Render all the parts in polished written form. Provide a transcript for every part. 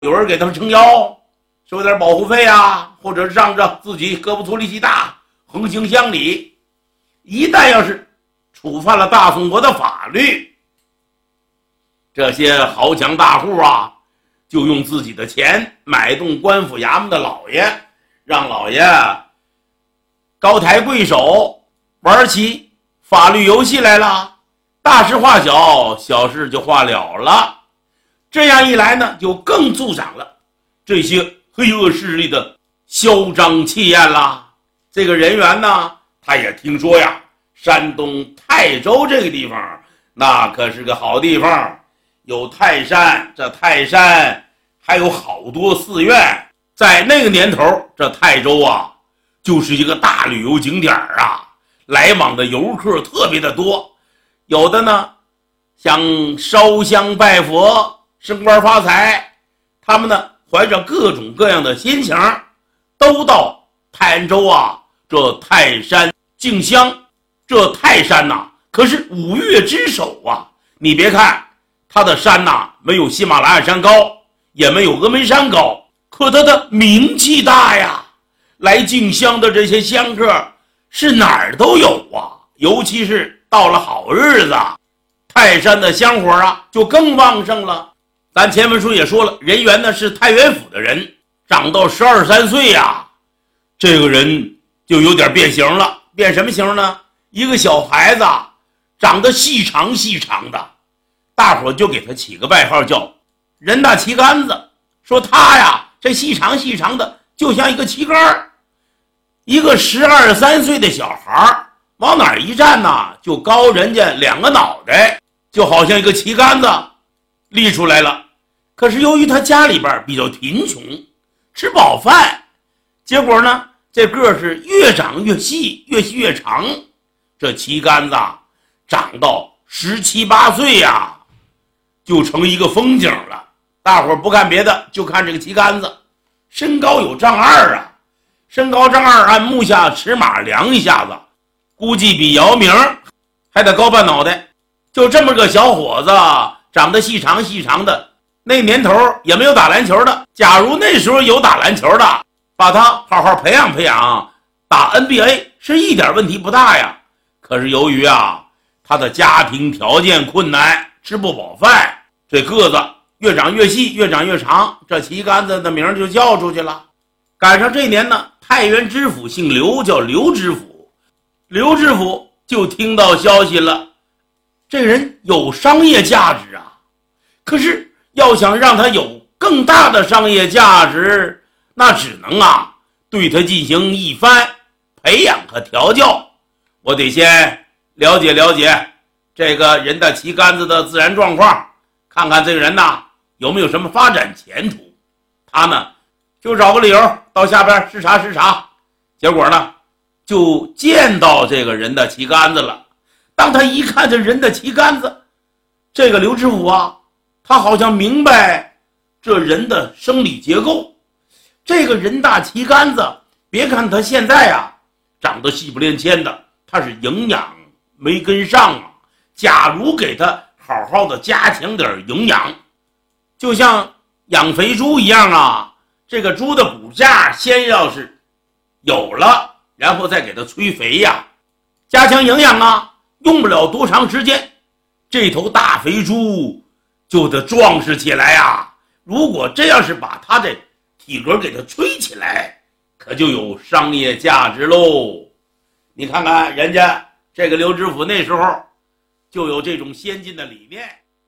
有人给他撑腰，收点保护费啊，或者让着自己胳膊粗力气大，横行乡里。一旦要是触犯了大宋国的法律，这些豪强大户啊，就用自己的钱买动官府衙门的老爷，让老爷高抬贵手，玩起法律游戏来了。大事化小，小事就化了了。这样一来呢，就更助长了这些黑恶势力的嚣张气焰啦。这个人员呢，他也听说呀，山东泰州这个地方那可是个好地方，有泰山，这泰山还有好多寺院。在那个年头，这泰州啊就是一个大旅游景点啊，来往的游客特别的多。有的呢想烧香拜佛升官发财，他们呢怀着各种各样的心情，都到泰安州啊这泰山进香。这泰山呐可是五岳之首啊，你别看它的山呐没有喜马拉雅山高，也没有峨眉山高，可它的名气大呀。来进香的这些香客是哪儿都有啊，尤其是到了好日子，泰山的香火啊就更旺盛了。咱前文书也说了，人员呢是太原府的人，长到12、13岁呀，这个人就有点变形了。变什么形呢？一个小孩子长得细长细长的，大伙就给他起个外号叫人大旗杆子，说他呀这细长细长的就像一个旗杆。一个12、13岁的小孩往哪儿一站呢，就高人家2个脑袋，就好像一个旗杆子立出来了。可是由于他家里边比较贫穷，吃不饱饭，结果呢这个是越长越细，越细越长。这旗杆子长到17、18岁呀，就成一个风景了。大伙不看别的，就看这个旗杆子，身高有丈2啊，身高丈2，按目下尺码量一下子，估计比姚明还得高半脑袋。就这么个小伙子，长得细长细长的，那年头也没有打篮球的。假如那时候有打篮球的，把他好好培养培养，打 NBA 是一点问题不大呀。可是由于啊他的家庭条件困难，吃不饱饭，这个子越长越细，越长越长，这旗杆子的名就叫出去了。赶上这年呢，太原知府姓刘，叫刘知府。刘知府就听到消息了，这人有商业价值啊，可是要想让他有更大的商业价值，那只能啊对他进行一番培养和调教。我得先了解了解这个人的旗杆子的自然状况，看看这个人呐有没有什么发展前途。他呢就找个理由到下边视察视察，结果呢就见到这个人的旗杆子了。当他一看这人的旗杆子，这个刘知府啊，他好像明白这人的生理结构。这个人大旗杆子，别看他现在啊长得细不连签的，他是营养没跟上啊。假如给他好好的加强点营养，就像养肥猪一样啊，这个猪的骨架先要是有了，然后再给它催肥呀，加强营养啊，用不了多长时间，这头大肥猪就得壮实起来呀。如果这要是把它的体格给它吹起来，可就有商业价值喽。你看看人家这个刘知府那时候就有这种先进的理念。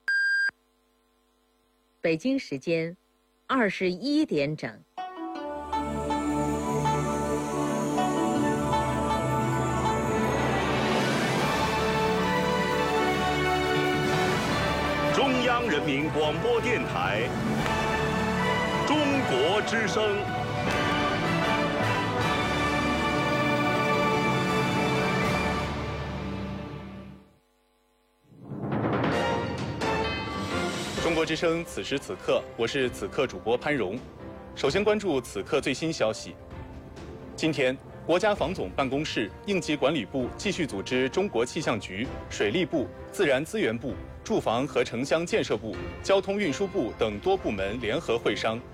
北京时间21点整。 中央人民广播电台中国之声。中国之声，此时此刻，我是此刻主播潘荣。首先关注此刻最新消息。今天，国家防总办公室、应急管理部继续组织中国气象局、水利部、自然资源部、 住房和城乡建设部、交通运输部等多部门联合会商，